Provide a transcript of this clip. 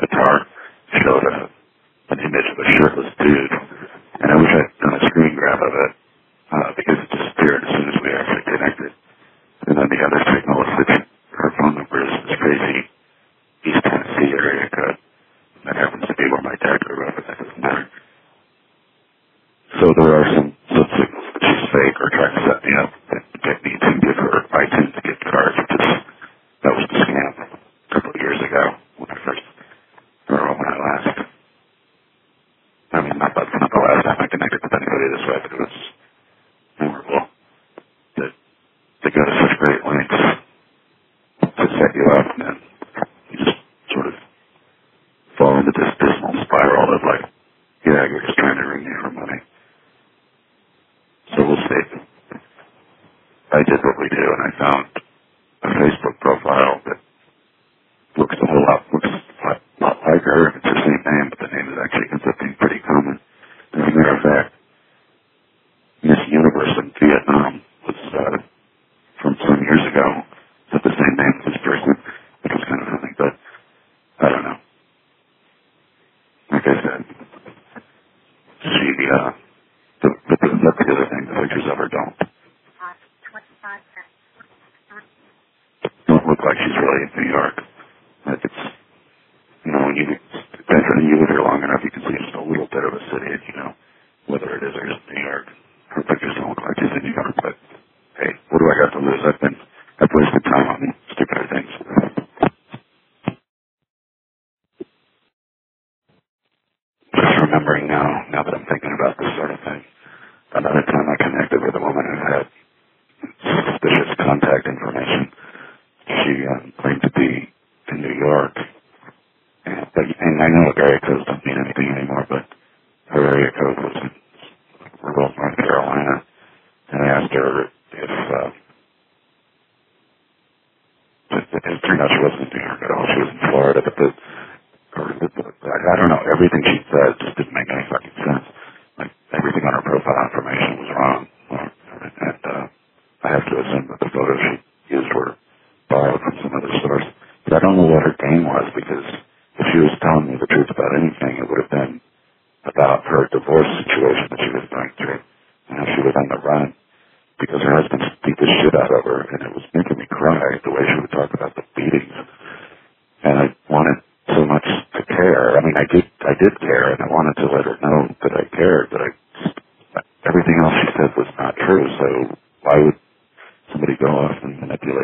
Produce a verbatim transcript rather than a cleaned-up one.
avatar showed a, an image of a shirtless dude, and I wish I'd done a screen grab of it, uh, because it disappeared as soon as we actually connected. And then the other signal is that her phone number is this crazy East Tennessee area code. That happens to be where my dad grew up, but that doesn't matter. So there are some, some signals that she's fake or trying to set me up and get me to give her iTunes gift cards, which is, that was the scam a couple of years ago when I first, or when I last, I mean, not, not the last time I connected with anybody this way, but it was memorable. That they go to such great lengths to set you up, and then you just sort of fall into this dismal spiral of like, yeah, you're just trying to ring me for money. So we'll see. I did what we do, and I found a Facebook profile that looks a whole lot, looks a lot, lot like her. It's the same name, but the name is actually ends up being pretty common. As a matter of fact, Miss Universe in Vietnam was uh, from some years ago. It's the same name as this person, which was kind of funny, but I don't know. Like I said, she, uh, the, the, the, that's the other thing, the pictures of her don't. Don't look like she's really in New York. Like it's, you know, when you, when you live here long enough, you can see just a little bit of a city, and you know whether it is or isn't New York. Her pictures don't look like she's in New York, but hey, what do I got to lose? I've been, I've wasted time on stupider things. Just remembering now, now that I'm thinking about this sort of thing, another time I connected with a woman who had suspicious contact information. She um, claimed to be in New York, and, but, and I know area codes don't mean anything anymore, but her area code was in rural North Carolina, and I asked her if, uh, it, it turned out she wasn't in New York at all. She was in Florida, but the, or the, the I don't know, everything she said just didn't make any fucking sense. Like, everything on her profile information was wrong, and uh, I have to assume that the photos she used were borrowed from some other source. But I don't know what her game was, because if she was telling me the truth about anything, it would have been about her divorce situation that she was going through, and how she was on the run because her husband beat the shit out of her, and it was making me cry the way she would talk about the beatings. And I wanted so much to care. I mean, I did, I did care, and I wanted to let her know that I cared, but I, everything else she said was not true, so why would somebody go off